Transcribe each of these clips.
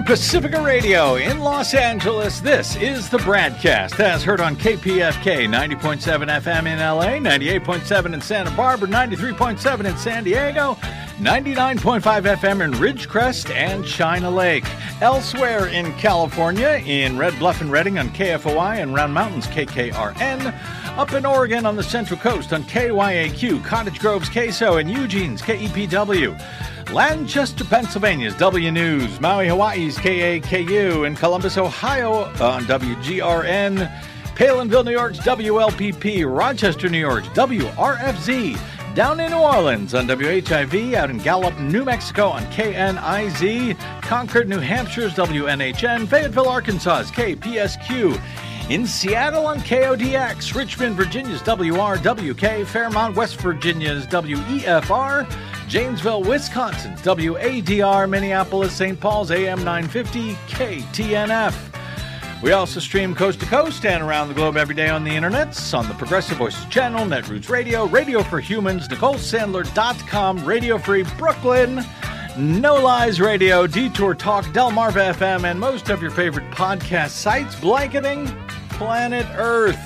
Pacifica Radio in Los Angeles. This is the BradCast, as heard on KPFK 90.7 FM in LA, 98.7 in Santa Barbara, 93.7 in San Diego, 99.5 FM in Ridgecrest and China Lake. Elsewhere in California, in Red Bluff and Redding on KFOI and Round Mountains KKRN. Up in Oregon on the Central Coast on KYAQ, Cottage Grove's KSO, and Eugene's KEPW. Lancaster, Pennsylvania's W News, Maui, Hawaii's KAKU, and Columbus, Ohio on WGRN, Palinville, New York's WLPP, Rochester, New York's WRFZ, down in New Orleans on WHIV, out in Gallup, New Mexico on KNIZ, Concord, New Hampshire's WNHN, Fayetteville, Arkansas's KPSQ, in Seattle on KODX, Richmond, Virginia's WRWK, Fairmont, West Virginia's WEFR, Janesville, Wisconsin's WADR, Minneapolis, St. Paul's AM 950, KTNF. We also stream coast to coast and around the globe every day on the internets, on the Progressive Voices channel, Netroots Radio, Radio for Humans, NicoleSandler.com, Radio Free Brooklyn, No Lies Radio, Detour Talk, Delmarva FM, and most of your favorite podcast sites blanketing planet Earth.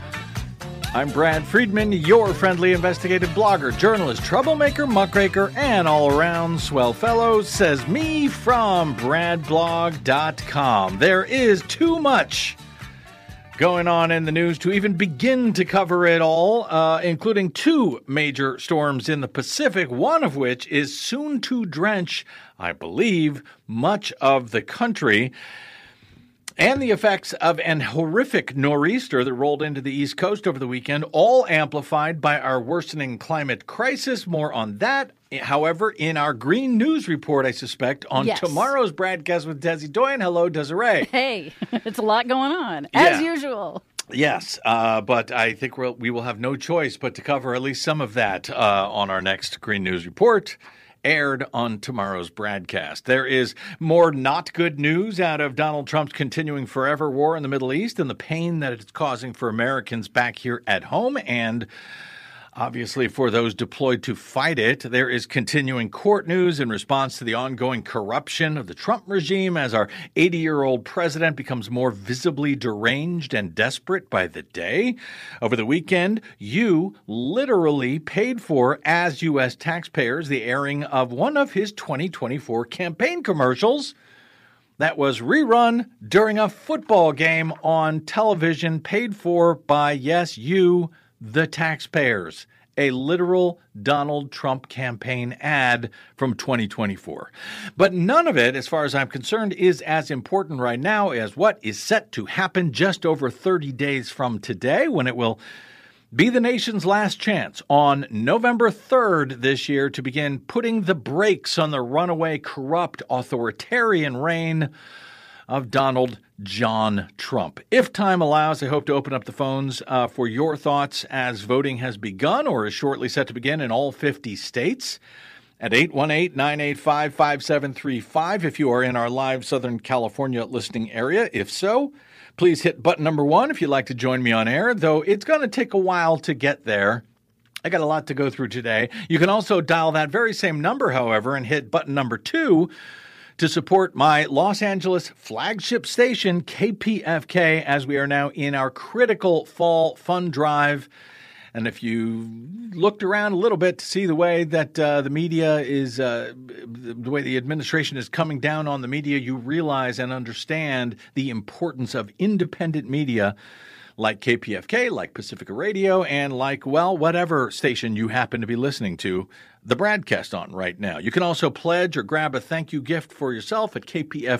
I'm Brad Friedman, your friendly investigative blogger, journalist, troublemaker, muckraker, and all-around swell fellow, says me from bradblog.com. There is too much going on in the news to even begin to cover it all, including two major storms in the Pacific, one of which is soon to drench, I believe, much of the country. And the effects of an horrific nor'easter that rolled into the East Coast over the weekend, all amplified by our worsening climate crisis. More on that, however, in our Green News Report, I suspect, on tomorrow's BradCast with Desi Doyen. Hello, Desiree. Hey, it's a lot going on, as usual. Yes, but I think we will have no choice but to cover at least some of that on our next Green News Report, aired on tomorrow's BradCast. There is more not good news out of Donald Trump's continuing forever war in the Middle East and the pain that it's causing for Americans back here at home and obviously for those deployed to fight it. There is continuing court news in response to the ongoing corruption of the Trump regime as our 80-year-old president becomes more visibly deranged and desperate by the day. Over the weekend, you literally paid for, as U.S. taxpayers, the airing of one of his 2024 campaign commercials that was rerun during a football game on television, paid for by, yes, you, the taxpayers. A literal Donald Trump campaign ad from 2024. But none of it, as far as I'm concerned, is as important right now as what is set to happen just over 30 days from today, when it will be the nation's last chance on November 3rd this year to begin putting the brakes on the runaway, corrupt, authoritarian reign of Donald John Trump. If time allows, I hope to open up the phones for your thoughts as voting has begun or is shortly set to begin in all 50 states at 818-985-5735 if you are in our live Southern California listening area. If so, please hit button number 1 if you'd like to join me on air, though it's going to take a while to get there. I got a lot to go through today. You can also dial that very same number, however, and hit button number 2 to support my Los Angeles flagship station, KPFK, as we are now in our critical fall fund drive. And if you looked around a little bit to see the way that the media is, the way the administration is coming down on the media, you realize and understand the importance of independent media like KPFK, like Pacifica Radio, and like, well, whatever station you happen to be listening to the BradCast on right now. You can also pledge or grab a thank you gift for yourself at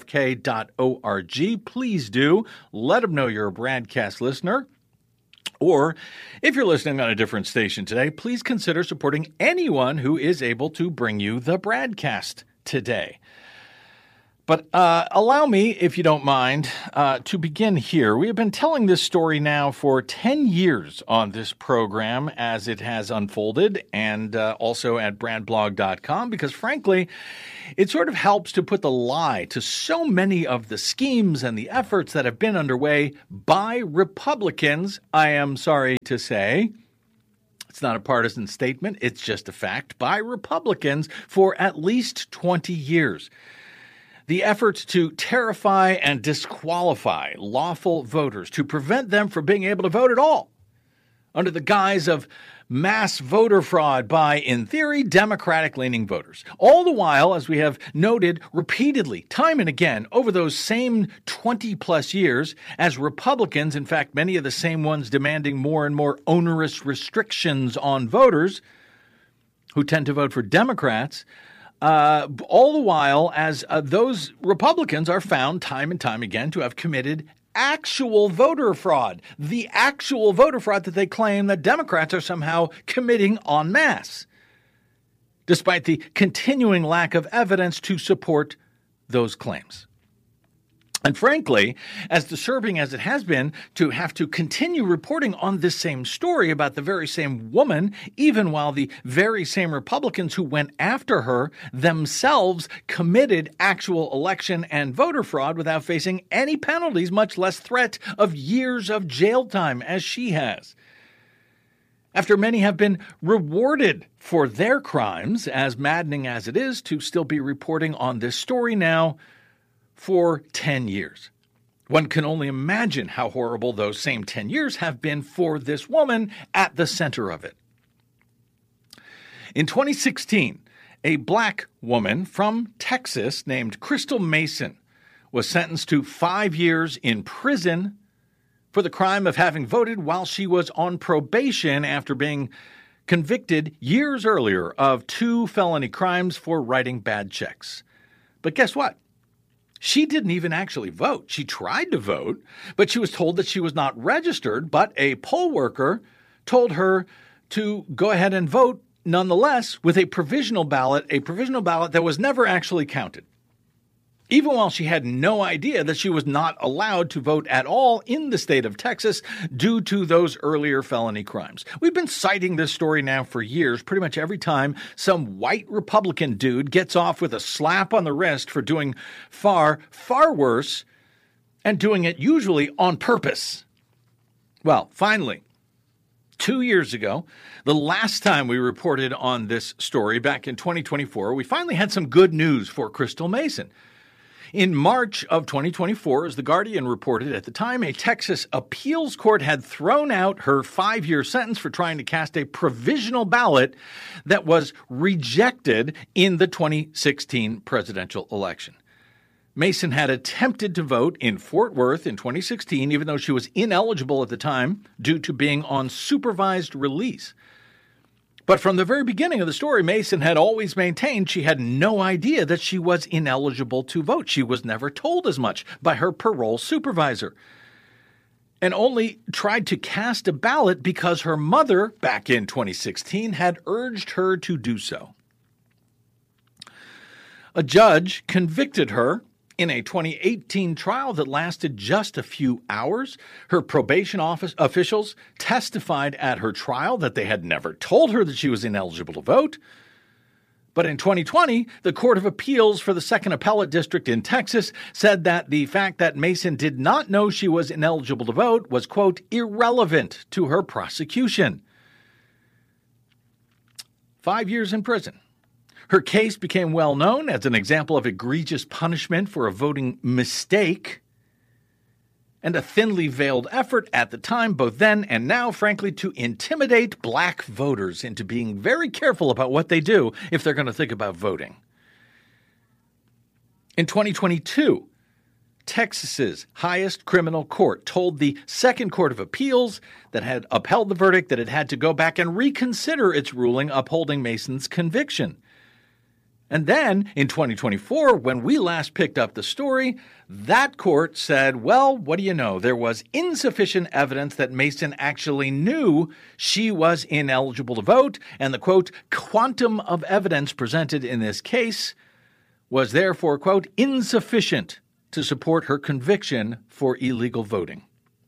kpfk.org. Please do. Let them know you're a BradCast listener. Or if you're listening on a different station today, please consider supporting anyone who is able to bring you the BradCast today. But allow me, if you don't mind, to begin here. We have been telling this story now for 10 years on this program as it has unfolded, and also at bradblog.com, because frankly, it sort of helps to put the lie to so many of the schemes and the efforts that have been underway by Republicans, I am sorry to say. It's not a partisan statement, it's just a fact, by Republicans for at least 20 years. the efforts to terrify and disqualify lawful voters to prevent them from being able to vote at all under the guise of mass voter fraud by, in theory, Democratic-leaning voters. All the while, as we have noted repeatedly, time and again, over those same 20-plus years, as Republicans, in fact, many of the same ones demanding more and more onerous restrictions on voters who tend to vote for Democrats, all the while as those Republicans are found time and time again to have committed actual voter fraud, the actual voter fraud that they claim that Democrats are somehow committing en masse, despite the continuing lack of evidence to support those claims. And frankly, as disturbing as it has been to have to continue reporting on this same story about the very same woman, even while the very same Republicans who went after her themselves committed actual election and voter fraud without facing any penalties, much less threat of years of jail time, as she has. After many have been rewarded for their crimes, as maddening as it is to still be reporting on this story now, for 10 years. One can only imagine how horrible those same 10 years have been for this woman at the center of it. In 2016, a black woman from Texas named Crystal Mason was sentenced to 5 years in prison for the crime of having voted while she was on probation after being convicted years earlier of 2 felony crimes for writing bad checks. But guess what? She didn't even actually vote. She tried to vote, but she was told that she was not registered, but a poll worker told her to go ahead and vote nonetheless with a provisional ballot that was never actually counted, even while she had no idea that she was not allowed to vote at all in the state of Texas due to those earlier felony crimes. We've been citing this story now for years, pretty much every time some white Republican dude gets off with a slap on the wrist for doing far, far worse, and doing it usually on purpose. Well, finally, 2 years ago, the last time we reported on this story back in 2024, we finally had some good news for Crystal Mason. In March of 2024, as The Guardian reported at the time, a Texas appeals court had thrown out her 5-year sentence for trying to cast a provisional ballot that was rejected in the 2016 presidential election. Mason had attempted to vote in Fort Worth in 2016, even though she was ineligible at the time due to being on supervised release. But from the very beginning of the story, Mason had always maintained she had no idea that she was ineligible to vote. She was never told as much by her parole supervisor, and only tried to cast a ballot because her mother, back in 2016, had urged her to do so. A judge convicted her in a 2018 trial that lasted just a few hours. Her probation office officials testified at her trial that they had never told her that she was ineligible to vote. But in 2020, the Court of Appeals for the Second Appellate District in Texas said that the fact that Mason did not know she was ineligible to vote was, quote, irrelevant to her prosecution. 5 years in prison. Her case became well known as an example of egregious punishment for a voting mistake and a thinly veiled effort at the time, both then and now, frankly, to intimidate black voters into being very careful about what they do if they're going to think about voting. In 2022, Texas's highest criminal court told the Second Court of Appeals that had upheld the verdict that it had to go back and reconsider its ruling upholding Mason's conviction. And then, in 2024, when we last picked up the story, that court said, well, what do you know? There was insufficient evidence that Mason actually knew she was ineligible to vote, and the, quote, quantum of evidence presented in this case was therefore, quote, insufficient to support her conviction for illegal voting.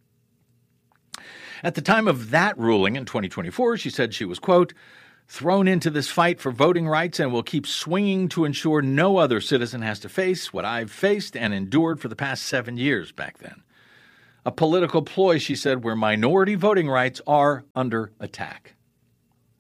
At the time of that ruling in 2024, she said she was, quote, thrown into this fight for voting rights and will keep swinging to ensure no other citizen has to face what I've faced and endured for the past 7 years back then. A political ploy, she said, where minority voting rights are under attack.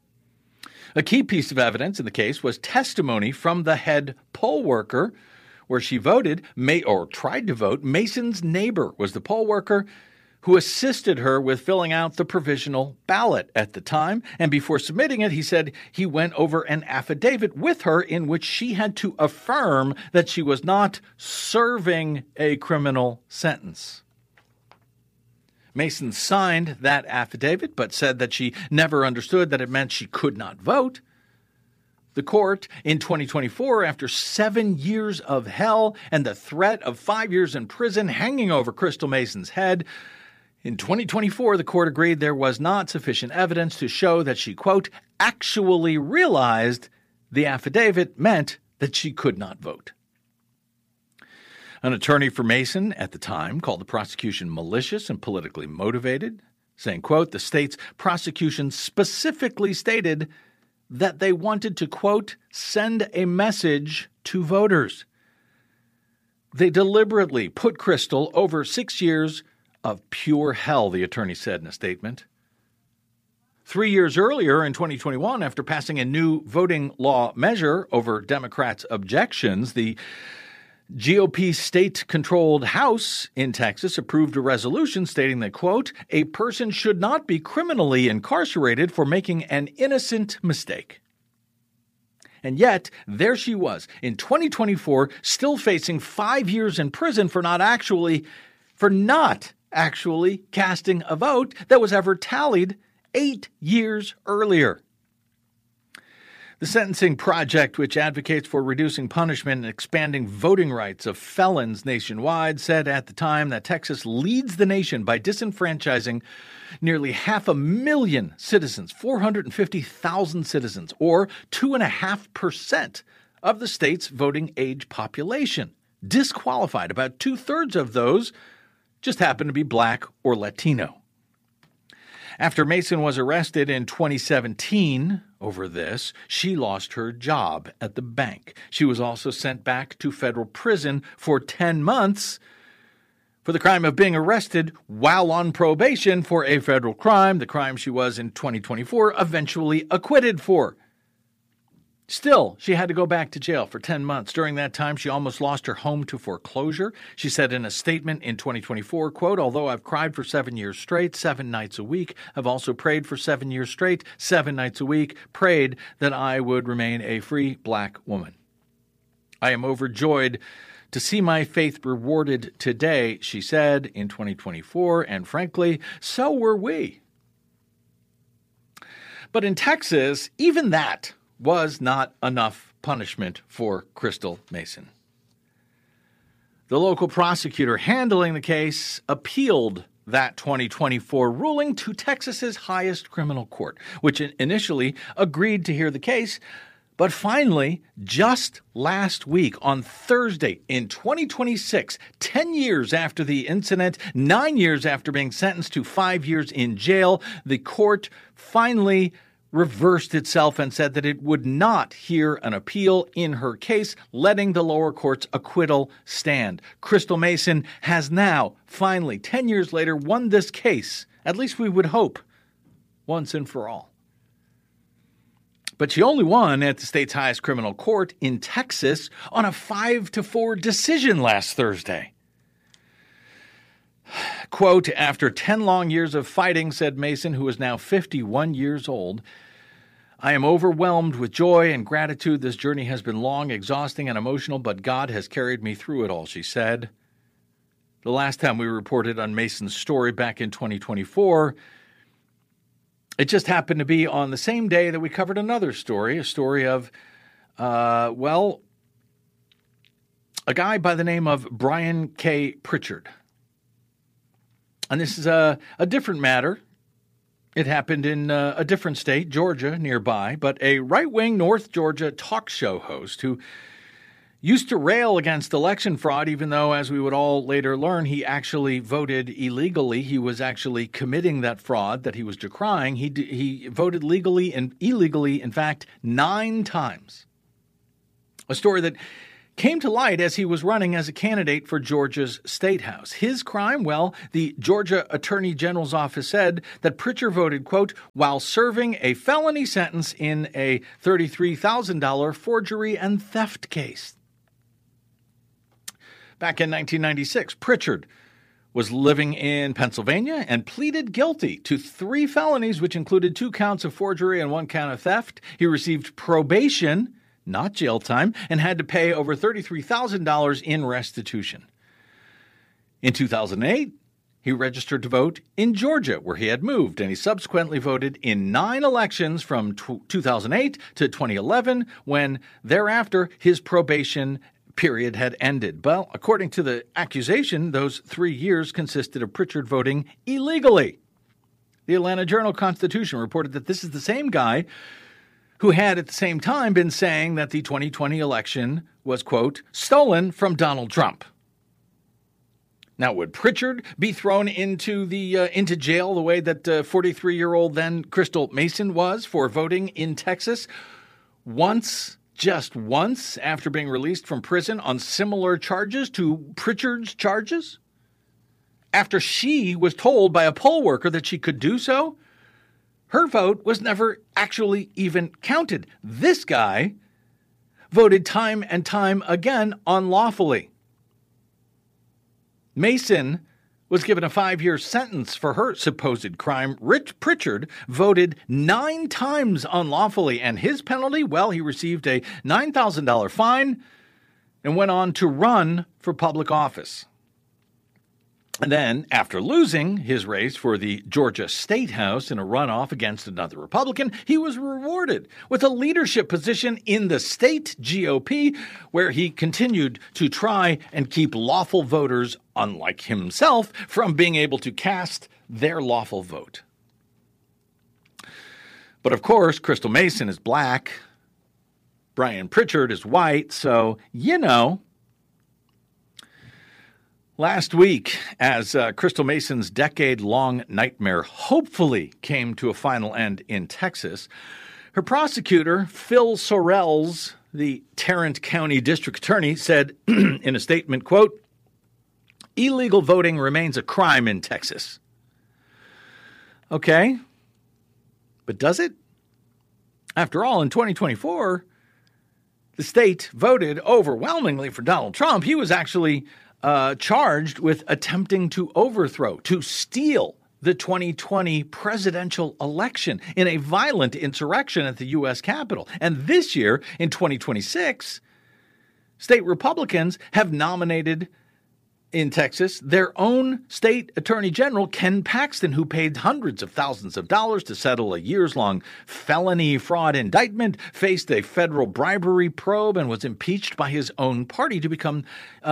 A key piece of evidence in the case was testimony from the head poll worker, where she voted, or tried to vote, Mason's neighbor was the poll worker who assisted her with filling out the provisional ballot at the time. And before submitting it, he said he went over an affidavit with her in which she had to affirm that she was not serving a criminal sentence. Mason signed that affidavit, but said that she never understood that it meant she could not vote. The court, in 2024, after 7 years of hell and the threat of 5 years in prison hanging over Crystal Mason's head, in 2024, the court agreed there was not sufficient evidence to show that she, quote, actually realized the affidavit meant that she could not vote. An attorney for Mason at the time called the prosecution malicious and politically motivated, saying, quote, the state's prosecution specifically stated that they wanted to, quote, send a message to voters. They deliberately put Crystal over 6 years of pure hell, the attorney said in a statement. 3 years earlier, in 2021, after passing a new voting law measure over Democrats' objections, the GOP state-controlled House in Texas approved a resolution stating that, quote, a person should not be criminally incarcerated for making an innocent mistake. And yet, there she was, in 2024, still facing 5 years in prison for not actually casting a vote that was ever tallied 8 years earlier. The Sentencing Project, which advocates for reducing punishment and expanding voting rights of felons nationwide, said at the time that Texas leads the nation by disenfranchising nearly 500,000 citizens, 450,000 citizens, or 2.5% of the state's voting age population. Disqualified, about 2/3 of those just happen to be Black or Latino. After Mason was arrested in 2017 over this, she lost her job at the bank. She was also sent back to federal prison for 10 months for the crime of being arrested while on probation for a federal crime, the crime she was in 2024 eventually acquitted for. Still, she had to go back to jail for 10 months. During that time, she almost lost her home to foreclosure. She said in a statement in 2024, quote, although I've cried for 7 years straight, 7 nights a week, I've also prayed for 7 years straight, 7 nights a week, prayed that I would remain a free Black woman. I am overjoyed to see my faith rewarded today, she said in 2024, and frankly, so were we. But in Texas, even that was not enough punishment for Crystal Mason. The local prosecutor handling the case appealed that 2024 ruling to Texas's highest criminal court, which initially agreed to hear the case, but finally, just last week on Thursday in 2026, 10 years after the incident, 9 years after being sentenced to 5 years in jail, the court finally reversed itself and said that it would not hear an appeal in her case, letting the lower court's acquittal stand. Crystal Mason has now, finally, 10 years later, won this case, at least we would hope, once and for all. But she only won at the state's highest criminal court in Texas on a 5-4 decision last Thursday. Quote, after 10 long years of fighting, said Mason, who is now 51 years old, I am overwhelmed with joy and gratitude. This journey has been long, exhausting, and emotional, but God has carried me through it all, she said. The last time we reported on Mason's story back in 2024, it just happened to be on the same day that we covered another story, a story of, a guy by the name of Brian K. Pritchard. And this is a different matter. It happened in a different state, Georgia, nearby, but a right-wing North Georgia talk show host who used to rail against election fraud, even though, as we would all later learn, he actually voted illegally. He was actually committing that fraud that he was decrying. He voted legally and illegally, in fact, 9 times. A story that came to light as he was running as a candidate for Georgia's State House. His crime? Well, the Georgia Attorney General's office said that Pritchard voted, quote, while serving a felony sentence in a $33,000 forgery and theft case. Back in 1996, Pritchard was living in Pennsylvania and pleaded guilty to 3 felonies, which included 2 counts of forgery and 1 count of theft. He received probation, not jail time, and had to pay over $33,000 in restitution. In 2008, he registered to vote in Georgia, where he had moved, and he subsequently voted in 9 elections from 2008 to 2011, when thereafter his probation period had ended. Well, according to the accusation, those 3 years consisted of Pritchard voting illegally. The Atlanta Journal-Constitution reported that this is the same guy who had at the same time been saying that the 2020 election was, quote, stolen from Donald Trump. Now, would Pritchard be thrown into jail the way that 43-year-old then Crystal Mason was for voting in Texas just once after being released from prison on similar charges to Pritchard's charges? After she was told by a poll worker that she could do so, her vote was never actually even counted. This guy voted time and time again unlawfully. Mason was given a 5-year sentence for her supposed crime. Rich Pritchard voted 9 times unlawfully, and his penalty, well, he received a $9,000 fine and went on to run for public office. And then, after losing his race for the Georgia State House in a runoff against another Republican, he was rewarded with a leadership position in the state GOP, where he continued to try and keep lawful voters, unlike himself, from being able to cast their lawful vote. But of course, Crystal Mason is black, Brian Pritchard is white, so, Last week, as Crystal Mason's decade-long nightmare hopefully came to a final end in Texas, her prosecutor, Phil Sorrells, the Tarrant County District Attorney, said in a statement, quote, illegal voting remains a crime in Texas. Okay, but does it? After all, in 2024, the state voted overwhelmingly for Donald Trump. He was actually charged with attempting to overthrow, to steal the 2020 presidential election in a violent insurrection at the U.S. Capitol. And this year, in 2026, state Republicans have nominated in Texas their own state attorney general, Ken Paxton, who paid hundreds of thousands of dollars to settle a years-long felony fraud indictment, faced a federal bribery probe, and was impeached by his own party to become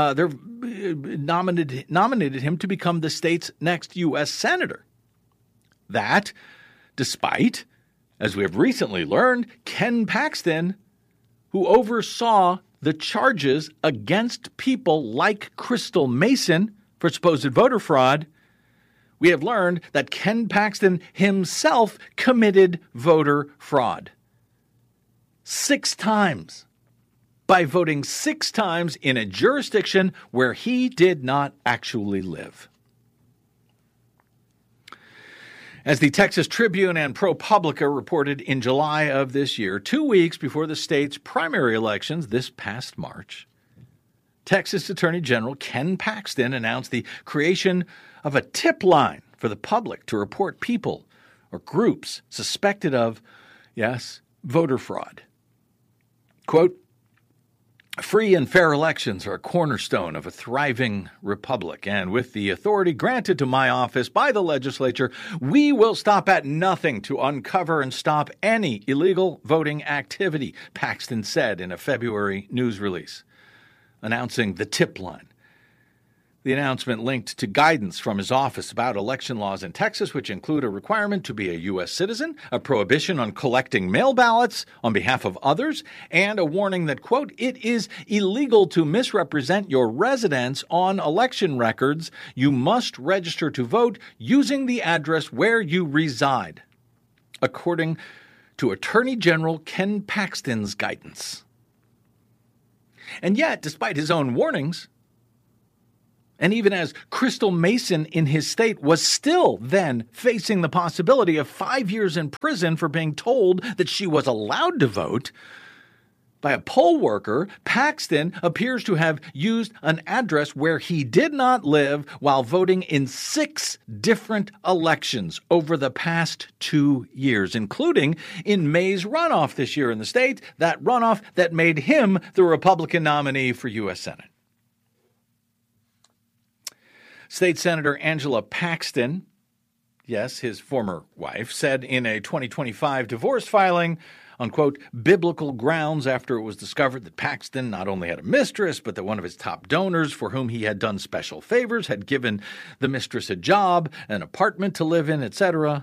nominated him to become the state's next U.S. senator. That, despite, as we have recently learned, Ken Paxton, who oversaw the charges against people like Crystal Mason for supposed voter fraud, we have learned that Ken Paxton himself committed voter fraud 6 times by voting 6 times in a jurisdiction where he did not actually live. As the Texas Tribune and ProPublica reported in July of this year, 2 weeks before the state's primary elections this past March, Texas Attorney General Ken Paxton announced the creation of a tip line for the public to report people or groups suspected of, voter fraud. Quote, free and fair elections are a cornerstone of a thriving republic, and with the authority granted to my office by the legislature, we will stop at nothing to uncover and stop any illegal voting activity, Paxton said in a February news release, announcing the tip line. The announcement linked to guidance from his office about election laws in Texas, which include a requirement to be a U.S. citizen, a prohibition on collecting mail ballots on behalf of others, and a warning that, quote, it is illegal to misrepresent your residence on election records. You must register to vote using the address where you reside, according to Attorney General Ken Paxton's guidance. And yet, despite his own warnings, and even as Crystal Mason in his state was still then facing the possibility of 5 years in prison for being told that she was allowed to vote, by a poll worker, Paxton appears to have used an address where he did not live while voting in 6 different elections over the past 2 years, including in May's runoff this year in the state, that runoff that made him the Republican nominee for U.S. Senate. State Senator Angela Paxton, yes, his former wife, said in a 2025 divorce filing, on, quote, biblical grounds after it was discovered that Paxton not only had a mistress, but that one of his top donors for whom he had done special favors had given the mistress a job, an apartment to live in, etc.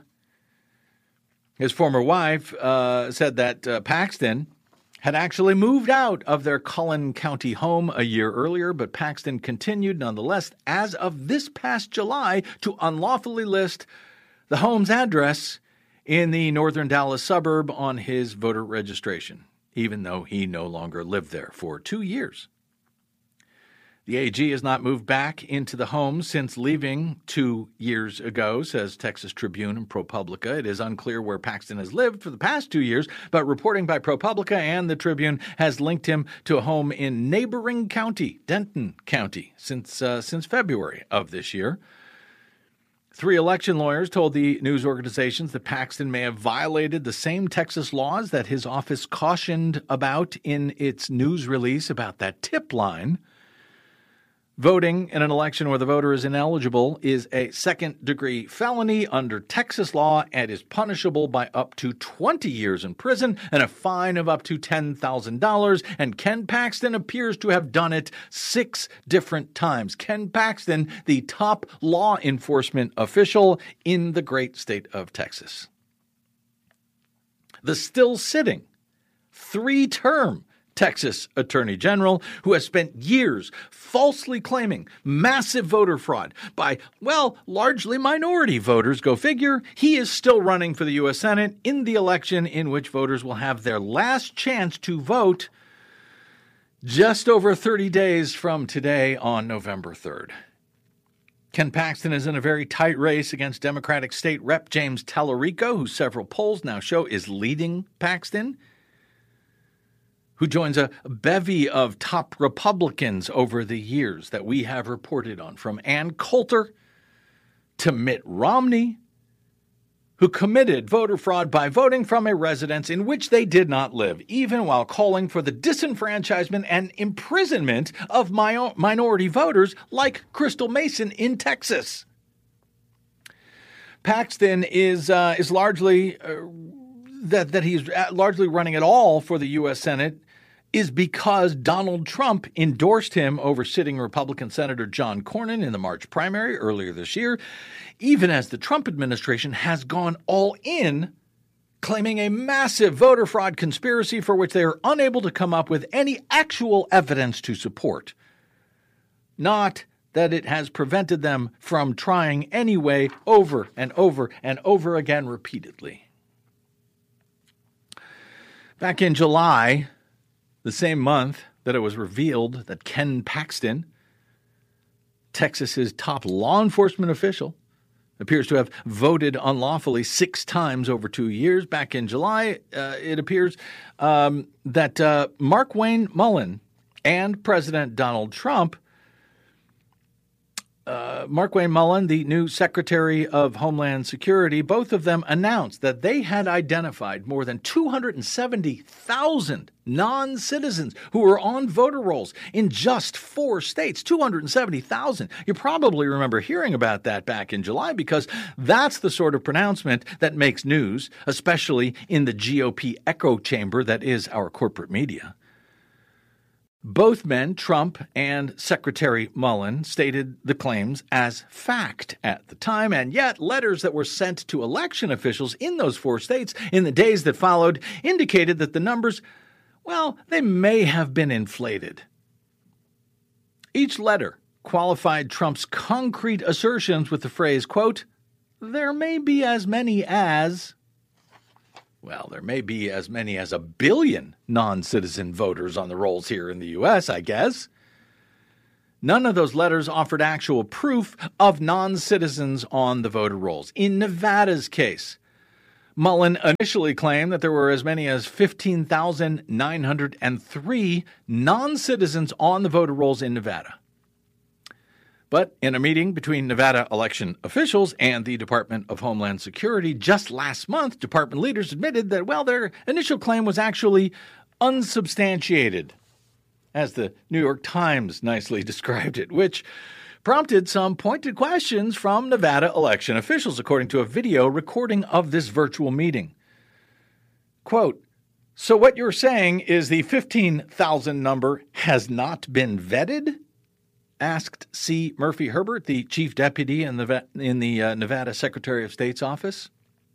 His former wife said that Paxton had actually moved out of their Cullen County home a year earlier, but Paxton continued nonetheless, as of this past July, to unlawfully list the home's address in the northern Dallas suburb on his voter registration, even though he no longer lived there for 2 years. The AG has not moved back into the home since leaving 2 years ago, says Texas Tribune and ProPublica. It is unclear where Paxton has lived for the past 2 years, but reporting by ProPublica and the Tribune has linked him to a home in neighboring county, Denton County, since February of this year. 3 election lawyers told the news organizations that Paxton may have violated the same Texas laws that his office cautioned about in its news release about that tip line. Voting in an election where the voter is ineligible is a second-degree felony under Texas law and is punishable by up to 20 years in prison and a fine of up to $10,000. And Ken Paxton appears to have done it 6 different times. Ken Paxton, the top law enforcement official in the great state of Texas. The still sitting 3-term Texas Attorney General, who has spent years falsely claiming massive voter fraud by, well, largely minority voters, go figure, he is still running for the U.S. Senate in the election in which voters will have their last chance to vote just over 30 days from today on November 3rd. Ken Paxton is in a very tight race against Democratic State Rep James Tallarico, who several polls now show is leading Paxton, who joins a bevy of top Republicans over the years that we have reported on, from Ann Coulter to Mitt Romney, who committed voter fraud by voting from a residence in which they did not live, even while calling for the disenfranchisement and imprisonment of minority voters like Crystal Mason in Texas. Paxton is largely that he's largely running at all for the U.S. Senate is because Donald Trump endorsed him over sitting Republican Senator John Cornyn in the March primary earlier this year, even as the Trump administration has gone all in, claiming a massive voter fraud conspiracy for which they are unable to come up with any actual evidence to support. Not that it has prevented them from trying anyway over and over and over again repeatedly. Back in July, the same month that it was revealed that Ken Paxton, Texas's top law enforcement official, appears to have voted unlawfully 6 times over 2 years. Back in July, it appears that Markwayne Mullin and President Donald Trump, Markwayne Mullin, the new Secretary of Homeland Security, both of them announced that they had identified more than 270,000 non-citizens who were on voter rolls in just 4 states. 270,000. You probably remember hearing about that back in July because that's the sort of pronouncement that makes news, especially in the GOP echo chamber that is our corporate media. Both men, Trump and Secretary Mullin, stated the claims as fact at the time, and yet letters that were sent to election officials in those 4 states in the days that followed indicated that the numbers, well, they may have been inflated. Each letter qualified Trump's concrete assertions with the phrase, quote, there may be as many as... Well, there may be as many as 1 billion non-citizen voters on the rolls here in the U.S., I guess. None of those letters offered actual proof of non-citizens on the voter rolls. In Nevada's case, Mullen initially claimed that there were as many as 15,903 non-citizens on the voter rolls in Nevada. But in a meeting between Nevada election officials and the Department of Homeland Security just last month, department leaders admitted that, well, their initial claim was actually unsubstantiated, as the New York Times nicely described it, which prompted some pointed questions from Nevada election officials, according to a video recording of this virtual meeting. Quote, "So what you're saying is the 15,000 number has not been vetted?" asked C. Murphy Herbert, the chief deputy in the Nevada Secretary of State's office.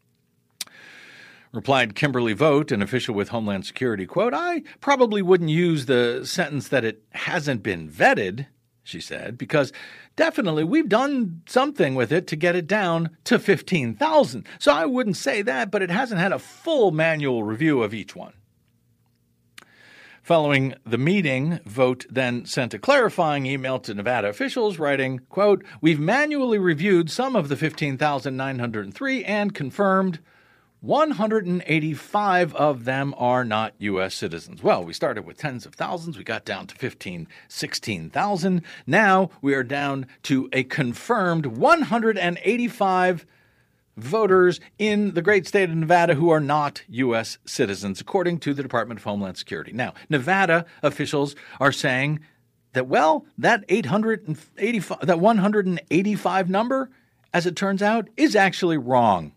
Replied Kimberly Vogt, an official with Homeland Security, quote, "I probably wouldn't use the sentence that it hasn't been vetted," she said, "because definitely we've done something with it to get it down to 15,000. So I wouldn't say that, but it hasn't had a full manual review of each one." Following the meeting, Vogt then sent a clarifying email to Nevada officials writing, quote, "We've manually reviewed some of the 15,903 and confirmed 185 of them are not U.S. citizens." Well, we started with tens of thousands. We got down to 16,000. Now we are down to a confirmed 185 voters in the great state of Nevada who are not U.S. citizens, according to the Department of Homeland Security. Now, Nevada officials are saying that, well, that 185 number, as it turns out, is actually wrong.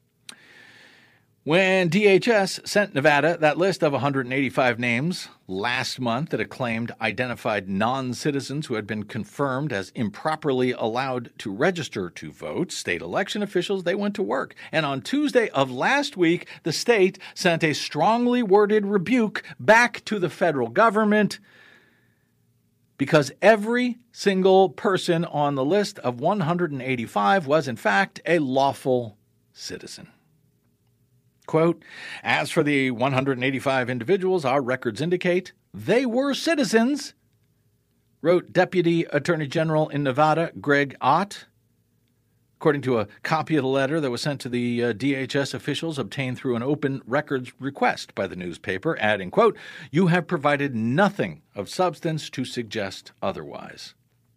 When DHS sent Nevada that list of 185 names last month that it claimed identified non-citizens who had been confirmed as improperly allowed to register to vote, state election officials, they went to work. And on Tuesday of last week, the state sent a strongly worded rebuke back to the federal government because every single person on the list of 185 was, in fact, a lawful citizen. Quote, "As for the 185 individuals, our records indicate they were citizens," wrote Deputy Attorney General in Nevada, Greg Ott. According to a copy of the letter that was sent to the DHS officials obtained through an open records request by the newspaper, adding, quote, "You have provided nothing of substance to suggest otherwise."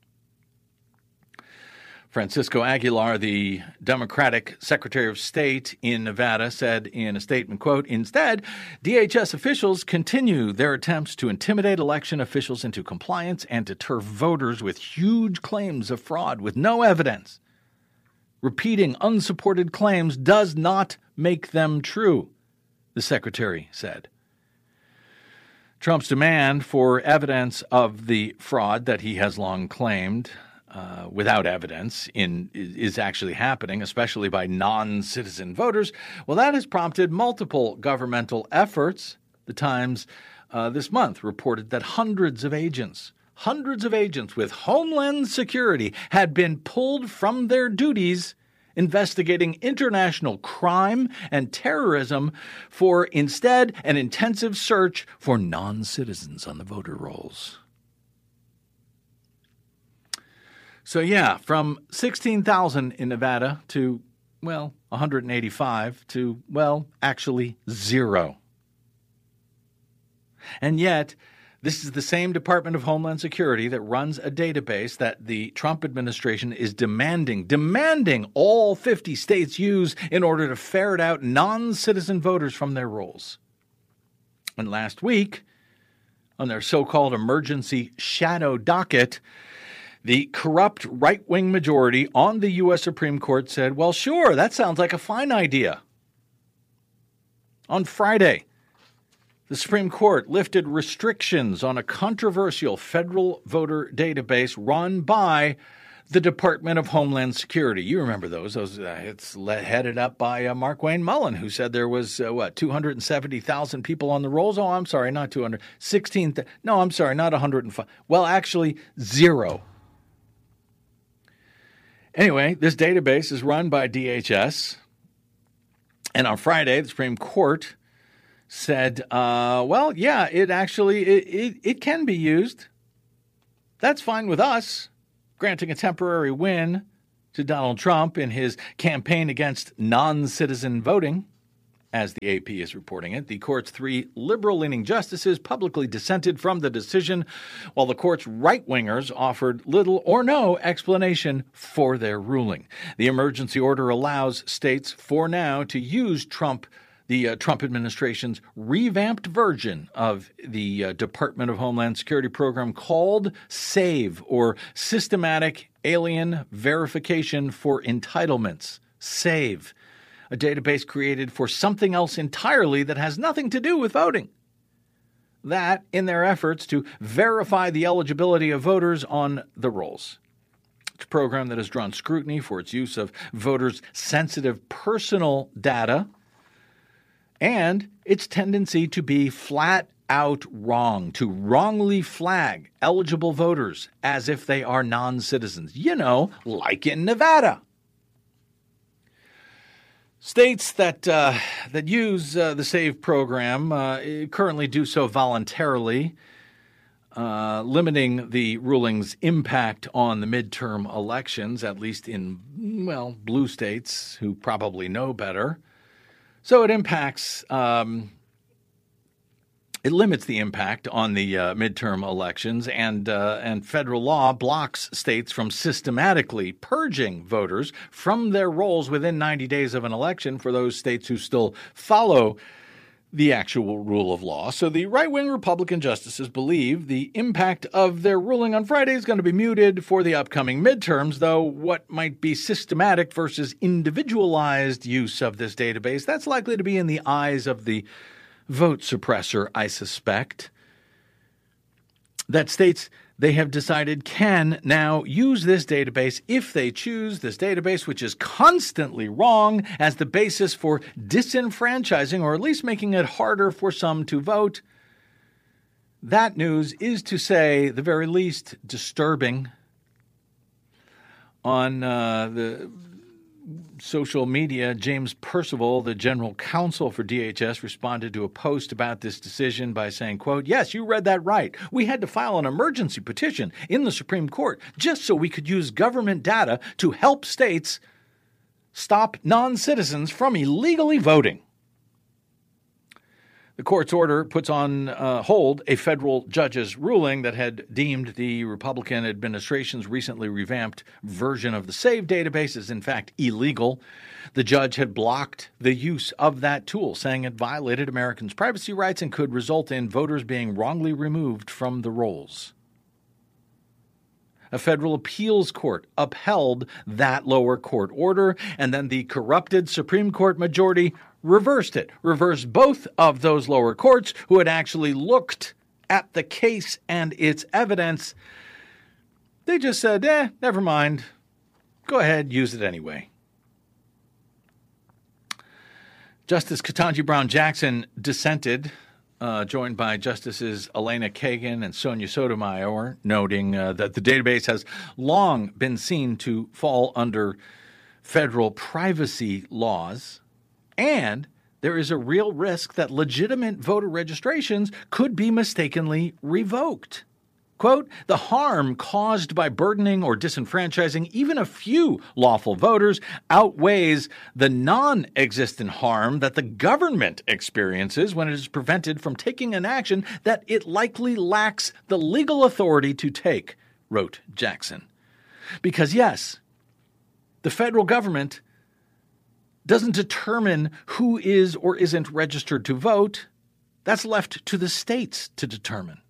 Francisco Aguilar, the Democratic Secretary of State in Nevada, said in a statement, quote, "Instead, DHS officials continue their attempts to intimidate election officials into compliance and deter voters with huge claims of fraud with no evidence. Repeating unsupported claims does not make them true," the secretary said. Trump's demand for evidence of the fraud that he has long claimed without evidence is actually happening, especially by non-citizen voters. Well, that has prompted multiple governmental efforts. The Times this month reported that hundreds of agents with Homeland Security had been pulled from their duties investigating international crime and terrorism for instead an intensive search for non-citizens on the voter rolls. So, yeah, from 16,000 in Nevada to, well, 185 to, well, actually zero. And yet, this is the same Department of Homeland Security that runs a database that the Trump administration is demanding all 50 states use in order to ferret out non-citizen voters from their rolls. And last week, on their so-called emergency shadow docket, the corrupt right-wing majority on the U.S. Supreme Court said, well, sure, that sounds like a fine idea. On Friday, the Supreme Court lifted restrictions on a controversial federal voter database run by the Department of Homeland Security. You remember those. It's headed up by Markwayne Mullin, who said there was, 270,000 people on the rolls? Oh, I'm sorry, not 200. 16. No, I'm sorry, not 105. Well, actually, zero. Anyway, this database is run by DHS. And on Friday, the Supreme Court said, well, yeah, it can be used. That's fine with us, granting a temporary win to Donald Trump in his campaign against non-citizen voting. as the AP is reporting it. The court's 3 liberal-leaning justices publicly dissented from the decision, while the court's right-wingers offered little or no explanation for their ruling. The emergency order allows states for now to use the Trump administration's revamped version of the Department of Homeland Security program called SAVE, or Systematic Alien Verification for Entitlements. SAVE, a database created for something else entirely that has nothing to do with voting. That in their efforts to verify the eligibility of voters on the rolls. It's a program that has drawn scrutiny for its use of voters' sensitive personal data and its tendency to be flat out wrong, to wrongly flag eligible voters as if they are non-citizens. Like in Nevada. States that use the SAVE program currently do so voluntarily, limiting the ruling's impact on the midterm elections, at least in, blue states who probably know better. So it limits the impact on the midterm elections, and federal law blocks states from systematically purging voters from their rolls within 90 days of an election for those states who still follow the actual rule of law. So the right-wing Republican justices believe the impact of their ruling on Friday is going to be muted for the upcoming midterms, though what might be systematic versus individualized use of this database, that's likely to be in the eyes of the vote suppressor, I suspect. That states they have decided can now use this database if they choose, this database which is constantly wrong, as the basis for disenfranchising, or at least making it harder for some to vote. That news is, to say the very least, disturbing. On the social media, James Percival, the general counsel for DHS, responded to a post about this decision by saying, quote, "Yes, you read that right. We had to file an emergency petition in the Supreme Court just so we could use government data to help states stop non-citizens from illegally voting." The court's order puts on hold a federal judge's ruling that had deemed the Republican administration's recently revamped version of the SAVE database as, in fact, illegal. The judge had blocked the use of that tool, saying it violated Americans' privacy rights and could result in voters being wrongly removed from the rolls. A federal appeals court upheld that lower court order, and then the corrupted Supreme Court majority reversed both of those lower courts who had actually looked at the case and its evidence. They just said, never mind. Go ahead, use it anyway. Justice Ketanji Brown Jackson dissented, joined by Justices Elena Kagan and Sonia Sotomayor, noting that the database has long been seen to fall under federal privacy laws, and there is a real risk that legitimate voter registrations could be mistakenly revoked. Quote, "The harm caused by burdening or disenfranchising even a few lawful voters outweighs the non-existent harm that the government experiences when it is prevented from taking an action that it likely lacks the legal authority to take," wrote Jackson. Because yes, the federal government doesn't determine who is or isn't registered to vote. That's left to the states to determine.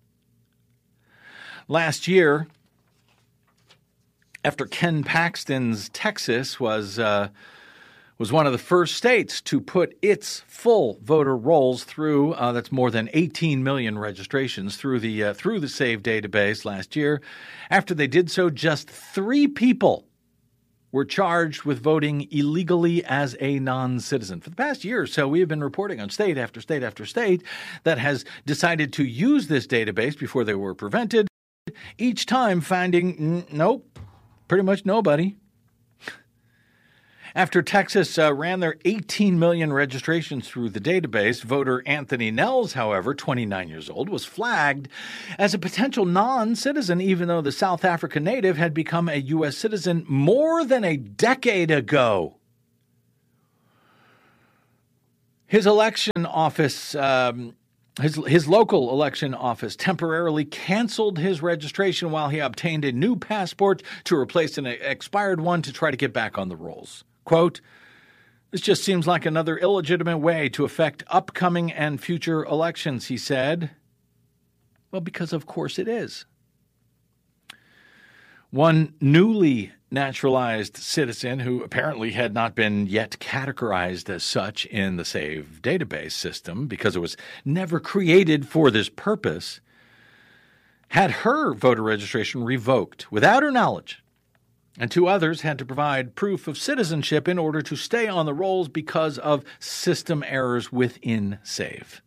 Last year, after Ken Paxton's Texas was one of the first states to put its full voter rolls through, that's more than 18 million registrations through the SAVE database last year. After they did so, just 3 people were charged with voting illegally as a non-citizen. For the past year or so, we have been reporting on state after state after state that has decided to use this database before they were prevented, each time finding, nope, pretty much nobody. After Texas ran their 18 million registrations through the database, voter Anthony Nels, however, 29 years old, was flagged as a potential non-citizen, even though the South African native had become a U.S. citizen more than a decade ago. His election office, his local election office temporarily canceled his registration while he obtained a new passport to replace an expired one to try to get back on the rolls. Quote, "This just seems like another illegitimate way to affect upcoming and future elections," he said. Well, because of course it is. One newly naturalized citizen who apparently had not been yet categorized as such in the SAVE database system because it was never created for this purpose, had her voter registration revoked without her knowledge. And two others had to provide proof of citizenship in order to stay on the rolls because of system errors within SAVE.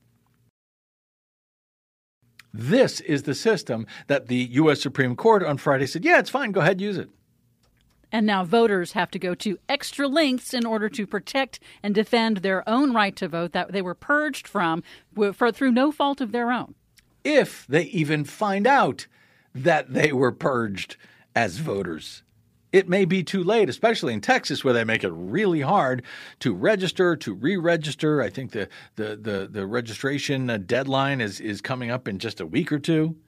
This is the system that the U.S. Supreme Court on Friday said, yeah, it's fine, go ahead, use it. And now voters have to go to extra lengths in order to protect and defend their own right to vote that they were purged from through no fault of their own. If they even find out that they were purged as voters. It may be too late, especially in Texas, where they make it really hard to register, to re-register. I think the registration deadline is coming up in just a week or two.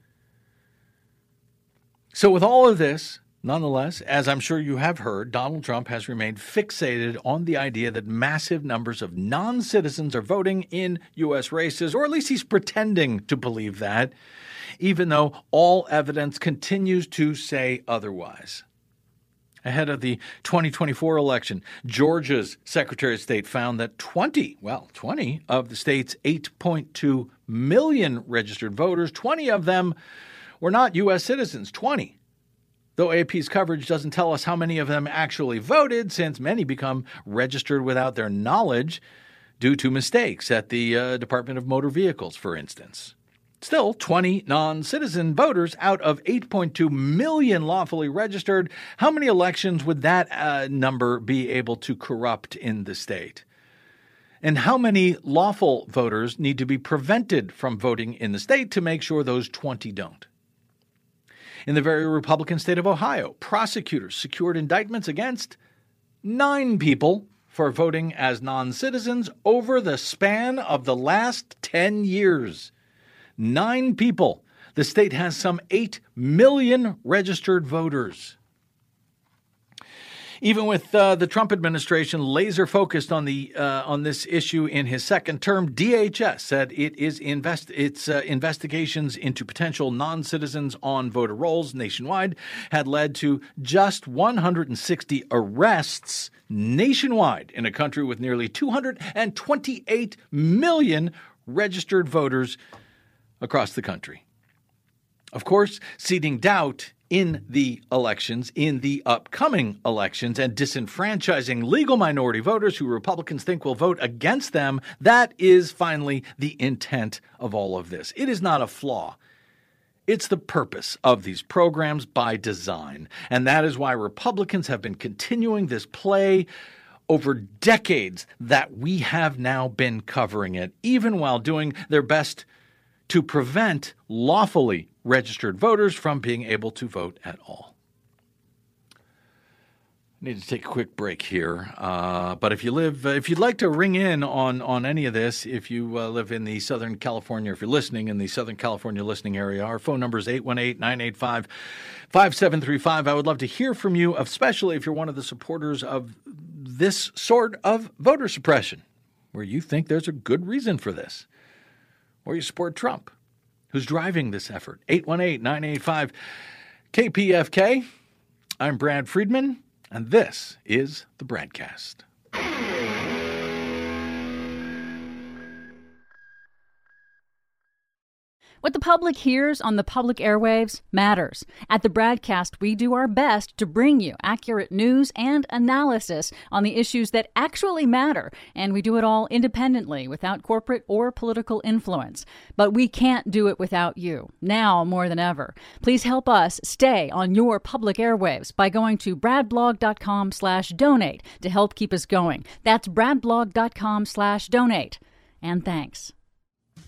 So with all of this, nonetheless, as I'm sure you have heard, Donald Trump has remained fixated on the idea that massive numbers of non-citizens are voting in U.S. races, or at least he's pretending to believe that, even though all evidence continues to say otherwise. Ahead of the 2024 election, Georgia's Secretary of State found that 20 of the state's 8.2 million registered voters, 20 of them were not U.S. citizens, 20. Though AP's coverage doesn't tell us how many of them actually voted, since many become registered without their knowledge due to mistakes at the Department of Motor Vehicles, for instance. Still, 20 non-citizen voters out of 8.2 million lawfully registered. How many elections would that number be able to corrupt in the state? And how many lawful voters need to be prevented from voting in the state to make sure those 20 don't? In the very Republican state of Ohio, prosecutors secured indictments against 9 people for voting as non-citizens over the span of the last 10 years. 9 people. The state has some 8 million registered voters. Even with the Trump administration laser focused on this issue in his second term, DHS said its investigations into potential non-citizens on voter rolls nationwide had led to just 160 arrests nationwide in a country with nearly 228 million registered voters across the country. Of course, seeding doubt in the elections, in the upcoming elections, and disenfranchising legal minority voters who Republicans think will vote against them, that is finally the intent of all of this. It is not a flaw. It's the purpose of these programs by design. And that is why Republicans have been continuing this play over decades that we have now been covering it, even while doing their best to prevent lawfully registered voters from being able to vote at all. I need to take a quick break here, but if you'd like to ring in on any of this, if you live in the Southern California, if you're listening in the Southern California listening area, our phone number is 818-985-5735. I would love to hear from you, especially if you're one of the supporters of this sort of voter suppression, where you think there's a good reason for this. Or you support Trump, who's driving this effort. 818-985-KPFK. I'm Brad Friedman, and this is the Bradcast. What the public hears on the public airwaves matters. At the Bradcast, we do our best to bring you accurate news and analysis on the issues that actually matter, and we do it all independently, without corporate or political influence. But we can't do it without you, now more than ever. Please help us stay on your public airwaves by going to bradblog.com/donate to help keep us going. That's bradblog.com/donate. And thanks.